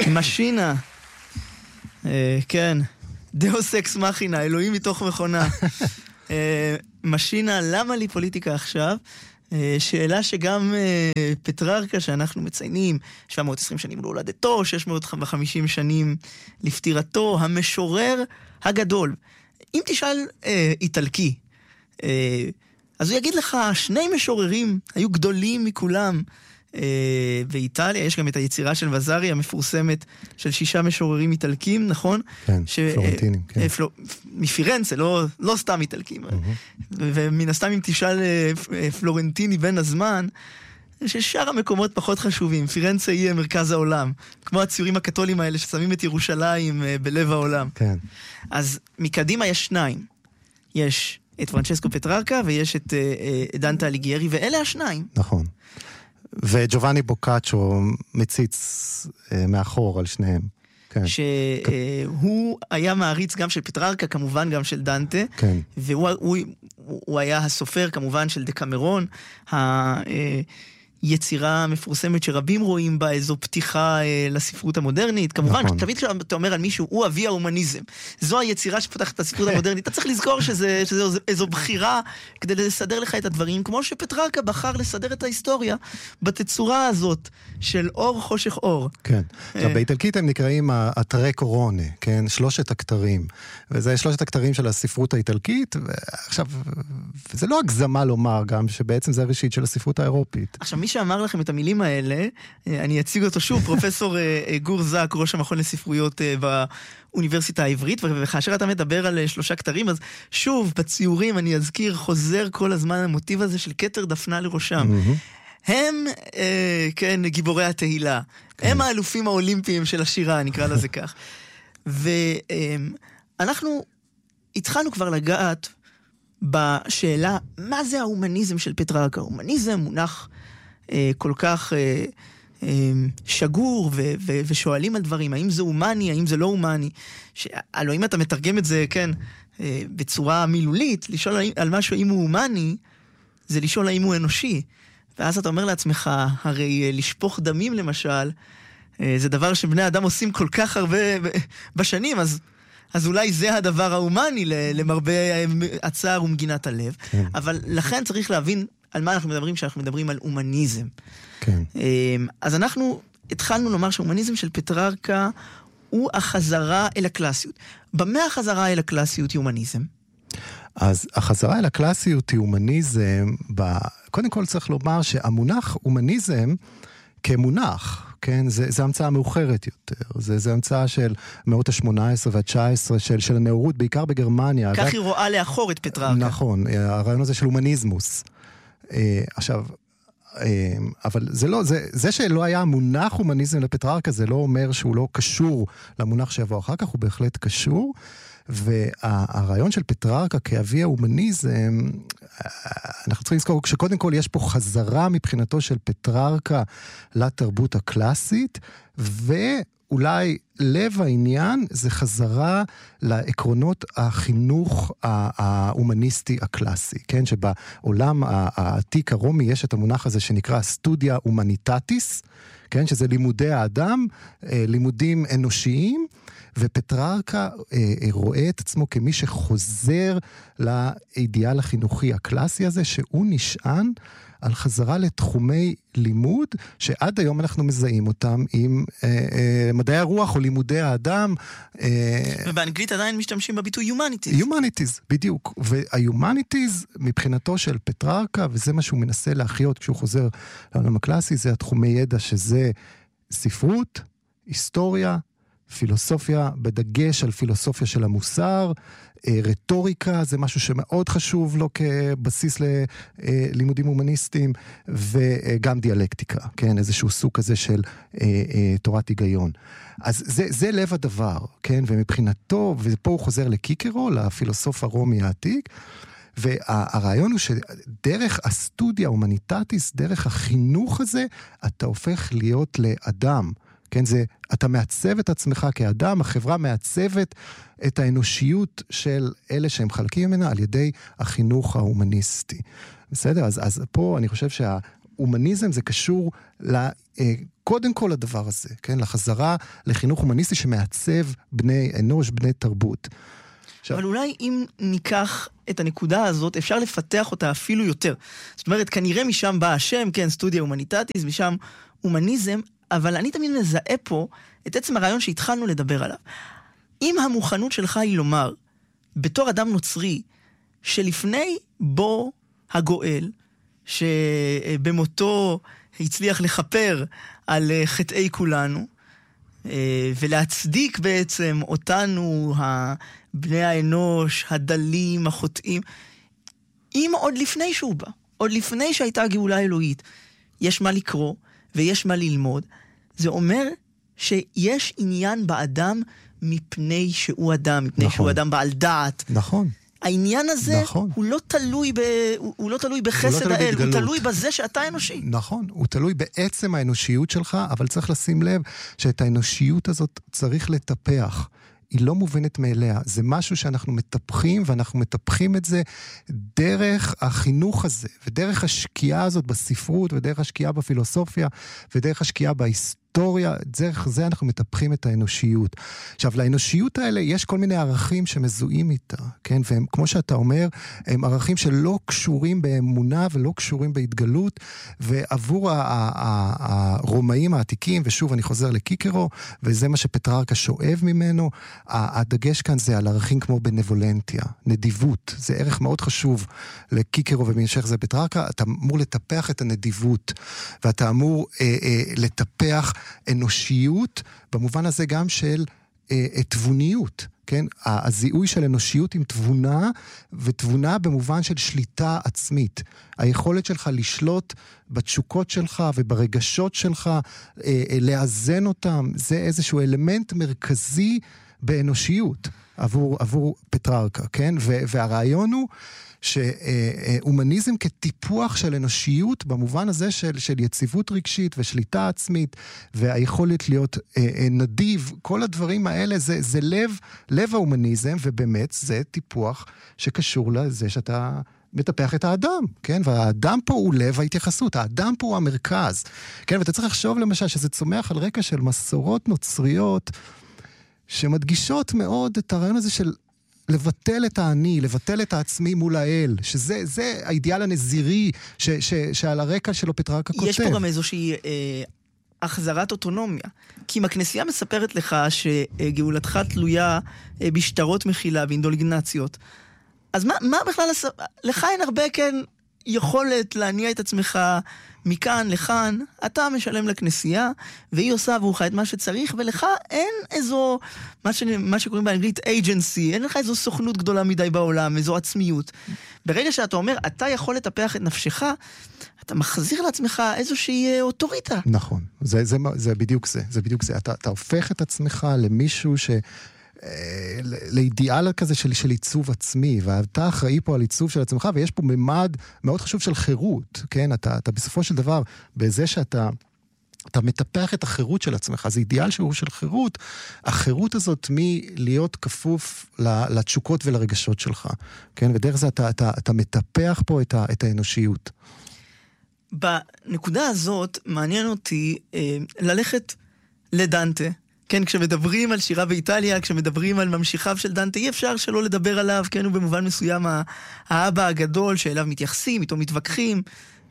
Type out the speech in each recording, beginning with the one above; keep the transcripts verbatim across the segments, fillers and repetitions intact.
משינה. כן. דאוס אקס מכינה, אלוהים מתוך מכונה. משינה, למה לי פוליטיקה עכשיו? שאלה שגם פטררקה שאנחנו מציינים, שבע מאות ועשרים שנים להולדתו, שש מאות וחמישים שנים לפטירתו, המשורר הגדול. אם תשאל איטלקי, אז הוא יגיד לך, שני משוררים היו גדולים מכולם באיטליה. יש גם את היצירה של וזארי המפורסמת של שישה משוררים איטלקים, נכון? כן, פלורנטינים, כן. מפירנצה, לא, לא סתם איטלקים. ומן הסתם אם תשאל פלורנטיני בין הזמן, ששאר המקומות פחות חשובים. פירנצה היא מרכז העולם. כמו הציורים הקתולים האלה ששמים את ירושלים בלב העולם. כן. אז מקדימה יש שניים. יש את פרנצ'סקו פטררקה ויש את דנטה אליגיירי, ואלה השניים. נכון. וג'ובאני בוקאצ'ו מציץ מאחור על שניהם. כן. שהוא היה מעריץ גם של פטררקה, כמובן גם של דנטה. כן. והוא הוא, הוא היה הסופר כמובן של דקמרון, היצירה המפורסמת שרבים רואים בה איזו פתיחה לספרות המודרנית. כמובן, נכון. תמיד כשאתה אומר על מישהו, הוא אבי ההומניזם. זו היצירה שפותחת את הספרות המודרנית. אתה צריך לזכור שזה, שזה איזו בחירה כדי לסדר לך את הדברים, כמו שפטררקה בחר לסדר את ההיסטוריה בתצורה הזאת של אור חושך אור. כן. עכשיו, באיטלקית הם נקראים הטרי קורונה, כן? שלושת הכתרים. וזה שלושת הכתרים של הספרות האיטלקית. ועכשיו, וזה לא הגזמה לומר גם שבעצם זה הראשית של הספרות האירופית. עכשיו, מי שאמר לכם את המילים האלה, אני אציג אותו שוב, פרופסור גור זק, ראש המכון לספרויות באוניברסיטה העברית, וכאשר אתה מדבר על שלושה כתרים, אז שוב, בציורים אני אזכיר, חוזר כל הזמן המוטיב הזה של כתר דפנה לראשם. הם, כן, גיבורי התהילה. הם האלופים האולימפיים של השירה, נקרא לזה כך. ואנחנו התחלנו כבר לגעת בשאלה, מה זה ההומניזם של פטררקה? ההומניזם מונח אה, כל כך אה, אה, שגור, ו- ו- ושואלים על דברים, האם זה הומני, האם זה לא הומני. ש- הלוא אם אתה מתרגם את זה, כן, אה, בצורה מילולית, לשאול על משהו האם הוא הומני, זה לשאול האם הוא אנושי. ואז אתה אומר לעצמך, הרי אה, לשפוך דמים למשל, אה, זה דבר שבני אדם עושים כל כך הרבה בשנים, אז... אז אולי זה הדבר ההומני למרבה הצער ומגינת הלב. כן. אבל לכן צריך להבין על מה אנחנו מדברים כשאנחנו מדברים על הומניזם. כן. אז אנחנו התחלנו לומר שההומניזם של פטררקה הוא החזרה אל הקלאסיות. במה החזרה אל הקלאסיות היא הומניזם? אז החזרה אל הקלאסיות היא הומניזם, ב... קודם כל צריך לומר שהמונח הומניזם כמונח, כן, זה, זה המצאה מאוחרת יותר. זה, זה המצאה של מאות ה-שמונה עשרה וה-תשע עשרה של, של הנאורות, בעיקר בגרמניה. כך אגב, היא רואה לאחור את פטררקה. נכון, הרעיון הזה של הומניזמוס. אה, עכשיו, אה, אבל זה לא, זה, זה שלא היה מונח הומניזם לפטררקה, זה לא אומר שהוא לא קשור למונח שיבוא אחר כך, הוא בהחלט קשור. והרעיון של פטררקה כאבי ההומניזם, אנחנו צריכים לזכור שקודם כל יש פה חזרה מבחינתו של פטררקה לתרבות הקלאסית, ואולי לב העניין זה חזרה לעקרונות החינוך ההומניסטי הקלאסי, כן? שבעולם העתיק הרומי יש את המונח הזה שנקרא סטודיה הומניטטיס, כן? שזה לימודי האדם, לימודים אנושיים, ופטררקה אה, רואה את עצמו כמי שחוזר לאידיאל החינוכי הקלאסי הזה, שהוא נשען על חזרה לתחומי לימוד, שעד היום אנחנו מזהים אותם עם אה, אה, מדעי הרוח או לימודי האדם. אה, ובאנגלית עדיין משתמשים בביטוי humanities. humanities, בדיוק. וה-humanities מבחינתו של פטררקה, וזה מה שהוא מנסה להחיות כשהוא חוזר לעולם הקלאסי, זה התחומי ידע שזה ספרות, היסטוריה, פילוסופיה, בדגש על פילוסופיה של המוסר, רטוריקה, זה משהו שמאוד חשוב לו כבסיס ללימודים הומניסטיים, וגם דיאלקטיקה, כן, איזשהו סוג כזה של תורת היגיון. אז זה, זה לב הדבר, כן, ומבחינתו, ופה הוא חוזר לקיקרו, לפילוסוף הרומי העתיק, והרעיון הוא שדרך הסטודיה ההומניטטיס, דרך החינוך הזה, אתה הופך להיות לאדם, כן, זה, אתה מעצב את עצמך כאדם, החברה מעצבת את האנושיות של אלה שהם חלקים ממנה על ידי החינוך ההומניסטי. בסדר? אז, אז פה אני חושב הומניזם זה קשור ל... קודם כל הדבר הזה, כן? לחזרה לחינוך הומניסטי שמעצב בני אנוש, בני תרבות. עכשיו... אבל אולי אם ניקח את הנקודה הזאת, אפשר לפתח אותה אפילו יותר. זאת אומרת, כנראה משם בא השם, כן, סטודיה הומניטטיס, משם הומניזם, אבל אני תמיד מזהה פה את עצם הרעיון שהתחלנו לדבר עליו. אם המוכנות שלך היא לומר, בתור אדם נוצרי, שלפני בו הגואל, שבמותו הצליח לחפר על חטאי כולנו, ולהצדיק בעצם אותנו, בני האנוש, הדלים, החוטאים, אם עוד לפני שהוא בא, עוד לפני שהייתה גאולה אלוהית, יש מה לקרוא ויש מה ללמוד, זה אומר שיש עניין באדם מפני שהוא אדם, מפני נכון. שהוא אדם בעל דעת. נכון. העניין הזה נכון. הוא לא תלוי ב... הוא לא תלוי בחסד לא האל, הוא תלוי בזה שאתה אנושי. נכון, הוא תלוי בעצם האנושיות שלך, אבל צריך לשים לב שאת האנושיות הזאת צריך לטפח. היא לא מובנת מאליה, זה משהו שאנחנו מטפחים, ואנחנו מטפחים את זה דרך החינוך הזה, ודרך השקיעה הזאת בספרות, ודרך השקיעה בפילוסופיה, ודרך השקיעה בהיסטוריה, דרך זה אנחנו מטפחים את האנושיות. עכשיו, לאנושיות האלה יש כל מיני ערכים שמזוהים איתה, כן? והם, כמו שאתה אומר, הם ערכים שלא קשורים באמונה, ולא קשורים בהתגלות, ועבור הרומאים העתיקים, ושוב אני חוזר לקיקרו, וזה מה שפטררקה שואב ממנו, הדגש כאן זה על ערכים כמו בנבולנטיה, נדיבות, זה ערך מאוד חשוב לקיקרו ובהמשך זה פטררקה, אתה אמור לטפח את הנדיבות, ואתה אמור אה, אה, לטפח אנושיות, במובן הזה גם של אה, תבוניות, כן? הזיהוי של אנושיות עם תבונה, ותבונה במובן של שליטה עצמית. היכולת שלך לשלוט בתשוקות שלך וברגשות שלך, אה, אה, לאזן אותם, זה איזשהו אלמנט מרכזי באנושיות עבור, עבור פטררקה, כן? ו, והרעיון הוא שהומניזם כטיפוח של אנושיות במובן הזה של, של יציבות רגשית ושליטה עצמית והיכולת להיות אה, אה, נדיב, כל הדברים האלה זה, זה לב, לב ההומניזם, ובאמת זה טיפוח שקשור לזה שאתה מטפח את האדם, כן? והאדם פה הוא לב ההתייחסות, האדם פה הוא המרכז, כן? ואתה צריך לחשוב למשל שזה צומח על רקע של מסורות נוצריות שמדגישות מאוד את הרעיון הזה של לבטל את העני, לבטל את העצמי מול האל, שזה זה האידיאל הנזירי ש, ש, שעל הרקע שלו פטררקה כותב. יש פה גם איזושהי אה, החזרת אוטונומיה, כי אם הכנסייה מספרת לך שגאולתך תלויה אה, בשטרות מחילה ואינדולגנציות, אז מה, מה בכלל, לך אין הרבה כן יכולת להניע את עצמך מכאן לכאן, אתה משלם לכנסייה, והיא עושה עבורך את מה שצריך, ולך אין איזו, מה, ש... מה שקוראים באנגלית agency, אין לך איזו סוכנות גדולה מדי בעולם, איזו עצמיות. ברגע שאתה אומר, אתה יכול לטפח את נפשך, אתה מחזיר לעצמך איזושהי אוטוריטה. נכון, זה, זה, זה בדיוק זה, זה בדיוק זה. אתה, אתה הופך את עצמך למישהו ש... לאידיאל כזה של, של עיצוב עצמי, ואתה אחראי פה על עיצוב של עצמך, ויש פה ממד מאוד חשוב של חירות, כן? אתה, אתה בסופו של דבר, בזה שאתה אתה מטפח את החירות של עצמך, זה אידיאל שהוא של חירות, החירות הזאת מלהיות כפוף לתשוקות ולרגשות שלך, כן? ודרך זה אתה, אתה, אתה מטפח פה את, ה, את האנושיות. בנקודה הזאת מעניין אותי אה, ללכת לדנטה, כן, כשמדברים על שירה באיטליה, כשמדברים על ממשיכיו של דנטה, אי אפשר שלא לדבר עליו, כן, הוא במובן מסוים האבא הגדול שאליו מתייחסים, איתו מתווכחים,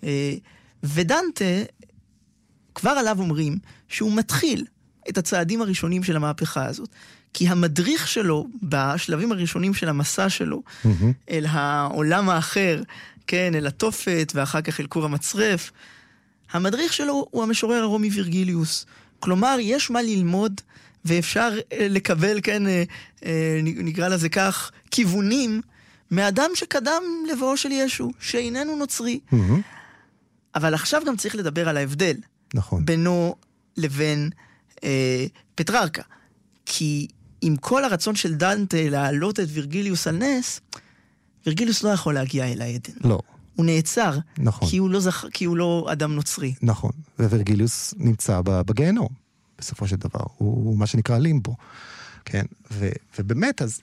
ודנטה, כבר עליו אומרים שהוא מתחיל את הצעדים הראשונים של המהפכה הזאת, כי המדריך שלו, בשלבים הראשונים של המסע שלו, mm-hmm. אל העולם האחר, כן, אל התופת, ואחר כך אל כור המצרף, המדריך שלו הוא המשורר הרומי וירגיליוס, כלומר, יש מה ללמוד, ואפשר לקבל, כן, נקרא לזה כך, כיוונים, מאדם שקדם לבואו של ישו, שאיננו נוצרי. Mm-hmm. אבל עכשיו גם צריך לדבר על ההבדל. נכון. בינו לבין אה, פטררקה. כי עם כל הרצון של דנטה להעלות את וירגיליוס על נס, וירגיליוס לא יכול להגיע אל העדן. לא. הוא נעצר, נכון. כי הוא לא, זכ... כי הוא לא אדם נוצרי. נכון, ווירגיליוס נמצא בגיהנום, בסופו של דבר, הוא, הוא מה שנקרא לימבו, כן, ו, ובאמת, אז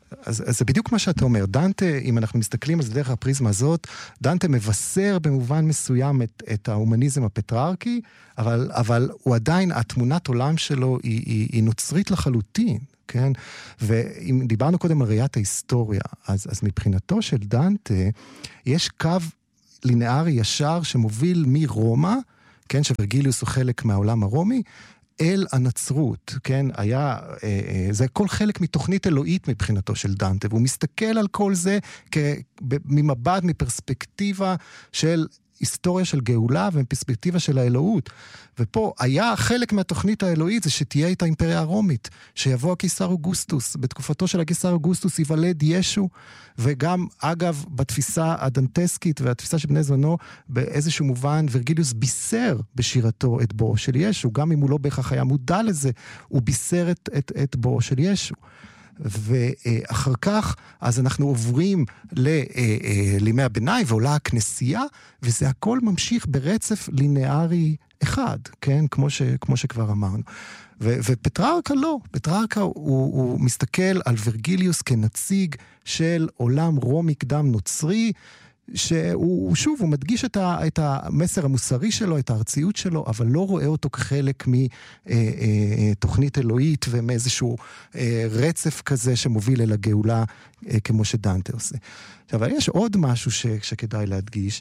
אז, אז זה בדיוק מה שאתה אומר. דנטה, אם אנחנו מסתכלים על זה דרך הפריזמה הזאת, דנטה מבשר במובן מסוים את, את ההומניזם הפטרארקי, אבל, אבל הוא עדיין, התמונת עולם שלו היא, היא, היא נוצרית לחלוטין, כן? ואם דיברנו קודם על ראיית ההיסטוריה, אז, אז מבחינתו של דנטה, יש קו לינארי ישר שמוביל מרומא, כן? שווירגיליוס הוא חלק מהעולם הרומי, אל הנצרות, כן, היה, אה, זה כל חלק מתוכנית אלוהית מבחינתו של דנטה, והוא מסתכל על כל זה כ, ממבט, מפרספקטיבה של היסטוריה של גאולה ומפרספקטיבה של האלוהות. ופה היה חלק מהתוכנית האלוהית זה שתהיה את האימפריה הרומית, שיבוא הקיסר אוגוסטוס, בתקופתו של הקיסר אוגוסטוס ייוולד ישו, וגם אגב בתפיסה הדנטסקית והתפיסה של בני זמנו, באיזשהו מובן וירגיליוס בישר בשירתו את בואו של ישו, גם אם הוא לא בהכרח היה מודע לזה, הוא בישר את, את, את בואו של ישו. ואחר כך, אז אנחנו עוברים לימי הביניים, ועולה הכנסייה, וזה הכל ממשיך ברצף לינארי אחד, כן? כמו, ש, כמו שכבר אמרנו. ו, ופטרארקה לא, פטרארקה הוא, הוא מסתכל על וירגיליוס כנציג של עולם רומי קדם נוצרי, שהוא, שוב, הוא מדגיש את, ה, את המסר המוסרי שלו, את הארציות שלו, אבל לא רואה אותו כחלק מתוכנית אלוהית ומאיזשהו רצף כזה שמוביל אל הגאולה, כמו שדנטה עושה. עכשיו, אבל יש עוד משהו ש, שכדאי להדגיש,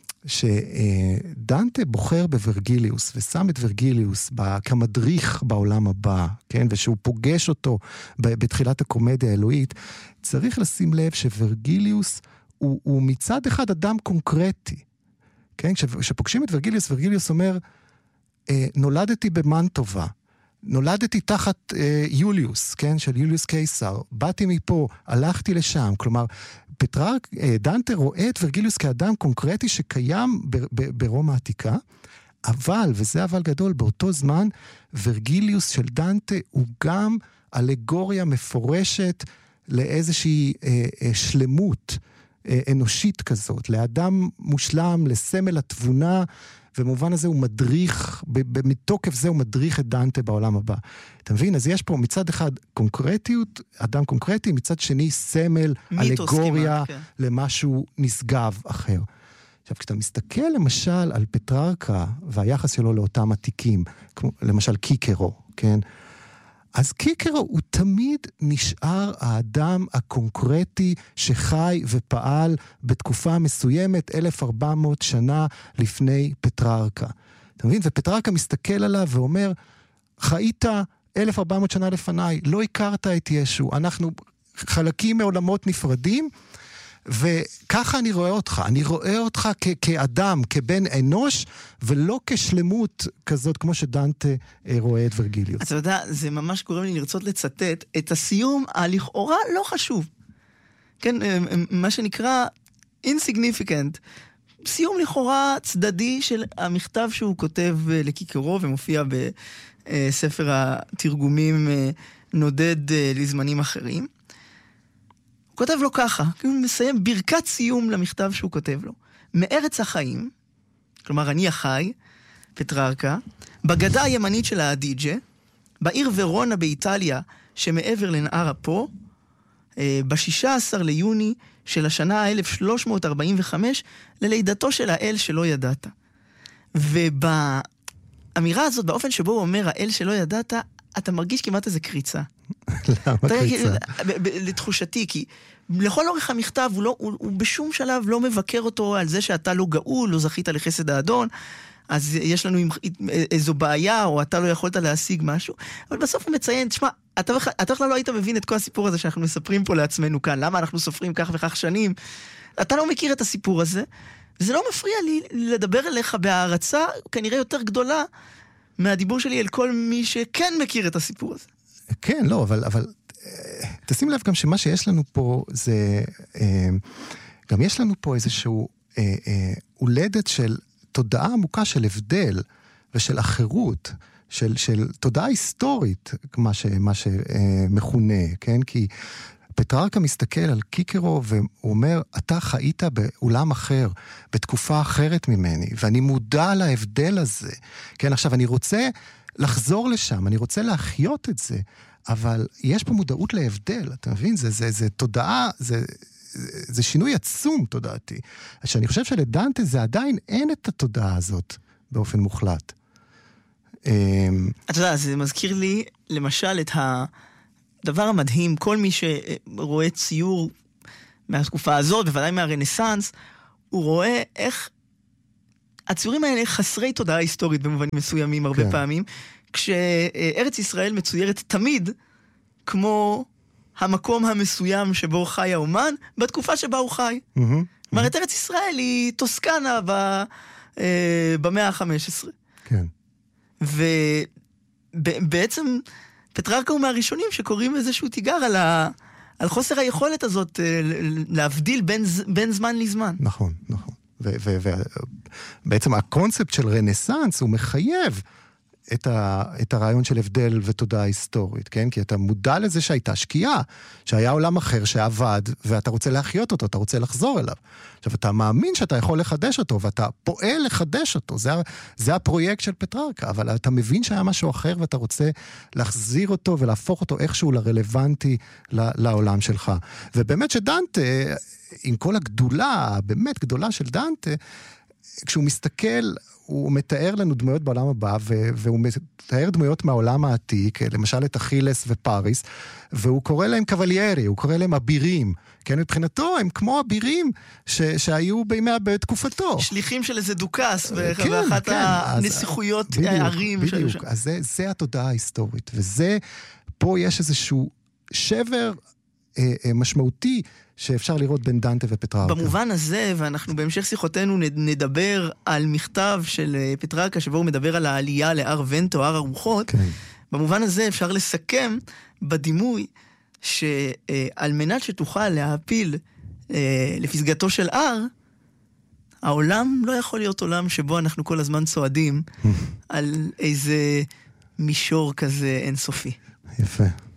שדנטה בוחר בווירגיליוס, ושם את וירגיליוס כמדריך בעולם הבא, כן? ושהוא פוגש אותו בתחילת הקומדיה האלוהית, צריך לשים לב שווירגיליוס הוא, הוא מצד אחד אדם קונקרטי, כן? כשפוגשים את וירגיליוס, וירגיליוס אומר, נולדתי במנטובה, נולדתי תחת אה, יוליוס, כן? של יוליוס קיסר, באתי מפה, הלכתי לשם, כלומר, פטרארק, אה, דנטה רואה את וירגיליוס כאדם קונקרטי שקיים ב- ב- ברומא העתיקה, אבל, וזה אבל גדול, באותו זמן, וירגיליוס של דנטה הוא גם אלגוריה מפורשת לאיזושהי אה, אה, שלמות, אנושית כזאת, לאדם מושלם, לסמל התבונה, ובמובן הזה הוא מדריך, מתוקף זה הוא מדריך את דנטה בעולם הבא. אתה מבין? אז יש פה מצד אחד קונקרטיות, אדם קונקרטי, מצד שני סמל, אלגוריה, כן. למשהו נשגב אחר. עכשיו, כשאתה מסתכל למשל על פטרארקה, והיחס שלו לאותם עתיקים, כמו למשל קיקרו, כן? אז קיקרו הוא תמיד נשאר האדם הקונקרטי שחי ופעל בתקופה מסוימת, אלף וארבע מאות שנה לפני פטרארקה. אתה מבין? ופטרארקה מסתכל עליו ואומר, חיית אלף וארבע מאות שנה לפניי, לא הכרת את ישו, אנחנו חלקים מעולמות נפרדים, וככה אני רואה אותך, אני רואה אותך כ- כאדם, כבן אנוש, ולא כשלמות כזאת כמו שדנטה רואה את וירגיליוס. אתה יודע, זה ממש גורם לי לרצות לצטט את הסיום הלכאורה לא חשוב. כן, מה שנקרא insignificant. סיום לכאורה צדדי של המכתב שהוא כותב לקיקרו, ומופיע בספר התרגומים נודד לזמנים אחרים. הוא כותב לו ככה, כי הוא מסיים ברכת סיום למכתב שהוא כותב לו. מארץ החיים, כלומר אני החי, פטרארקה, בגדה הימנית של האדיג'ה, בעיר ורונה באיטליה, שמעבר לנהר הפו, ב-שישה עשר ליוני של השנה אלף שלוש מאות ארבעים וחמש, ללידתו של האל שלא ידעת. ובאמירה הזאת, באופן שבו הוא אומר, האל שלא ידעת, אתה מרגיש כמעט איזה קריצה. למה קריצה? לתחושתי, כי לכל אורך המכתב הוא, לא, הוא, הוא בשום שלב לא מבקר אותו על זה שאתה לא גאול, לא זכית לחסד האדון, אז יש לנו איזו בעיה, או אתה לא יכולת להשיג משהו, אבל בסוף הוא מציין, תשמע, אתה בכלל לא היית מבין את כל הסיפור הזה שאנחנו מספרים פה לעצמנו כאן, למה אנחנו סופרים כך וכך שנים, אתה לא מכיר את הסיפור הזה, וזה לא מפריע לי לדבר אליך בהערצה, כנראה יותר גדולה, מהדיבור שלי אל כל מי שכן מכיר את הסיפור הזה. כן, לא, אבל, אבל תשים לב גם שמה שיש לנו פה זה, גם יש לנו פה איזשהו הולדת של תודעה עמוקה של הבדל ושל אחרות, של, של תודעה היסטורית, מה, ש, מה שמכונה, כן? כי פטרארקה מסתכל על קיקרו והוא אומר, אתה חיית בעולם אחר, בתקופה אחרת ממני, ואני מודע להבדל הזה. כן, עכשיו אני רוצה לחזור לשם, אני רוצה להחיות את זה, אבל יש פה מודעות להבדל, אתה מבין? זה, זה, זה תודעה, זה, זה שינוי עצום תודעתי. שאני חושב שלדנטה זה עדיין אין את התודעה הזאת באופן מוחלט. אתה יודע, זה מזכיר לי למשל את הדבר המדהים, כל מי שרואה ציור מהתקופה הזאת, בוודאי מהרנסנס, הוא רואה איך הציורים האלה חסרי תודעה היסטורית במובנים מסוימים הרבה כן. פעמים, כשארץ ישראל מצוירת תמיד כמו המקום המסוים שבו חי האומן, בתקופה שבה הוא חי. Mm-hmm. כלומר, את ארץ ישראל היא טוסקנה ב, אה, במאה ה-חמש עשרה. כן. ובעצם פטררקה הוא מהראשונים שקוראים איזשהו תיגר על, ה, על חוסר היכולת הזאת אה, להבדיל בין, בין זמן לזמן. נכון, נכון. ובעצם הקונספט של רנסנס הוא מחייב את, ה, את הרעיון של הבדל ותודעה היסטורית, כן? כי אתה מודע לזה שהייתה שקיעה, שהיה עולם אחר שעבד, ואתה רוצה להחיות אותו, אתה רוצה לחזור אליו. עכשיו, אתה מאמין שאתה יכול לחדש אותו, ואתה פועל לחדש אותו, זה, זה הפרויקט של פטררקה, אבל אתה מבין שהיה משהו אחר, ואתה רוצה להחזיר אותו ולהפוך אותו איכשהו לרלוונטי לעולם שלך. ובאמת שדנטה, עם כל הגדולה, באמת גדולה של דנטה, כשהוא מסתכל, הוא מתאר לנו דמויות בעולם הבא, והוא מתאר דמויות מהעולם העתיק, למשל את אכילס ופריס, והוא קורא להם קבליירי, הוא קורא להם אבירים, כן, מבחינתו הם כמו אבירים ש- שהיו בימי, בתקופתו. שליחים של איזה דוקס, ואחת כן, הנסיכויות כן. הערים. בדיוק, בדיוק. אז זה, זה התודעה ההיסטורית, וזה, פה יש איזשהו שבר אה, אה, משמעותי, שאפשר לראות בין דנטה ופטררקה. במובן הזה, ואנחנו בהמשך שיחותינו נדבר על מכתב של פטררקה, שבו הוא מדבר על העלייה להר ונטו, הר הרוחות, כן. במובן הזה אפשר לסכם בדימוי, שעל מנת שתוכל להפיל לפסגתו של הר, העולם לא יכול להיות עולם שבו אנחנו כל הזמן צועדים על איזה מישור כזה אינסופי. יפה.